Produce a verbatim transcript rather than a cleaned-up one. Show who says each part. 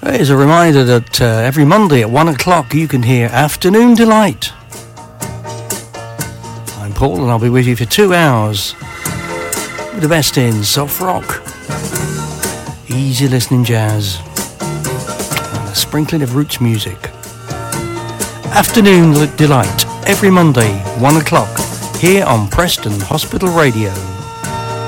Speaker 1: Here's a reminder that uh, every Monday at one o'clock you can hear Afternoon Delight. I'm Paul and I'll be with you for two hours with the best in soft rock, easy listening jazz, and a sprinkling of roots music. Afternoon Delight every Monday, one o'clock, here on Preston Hospital Radio.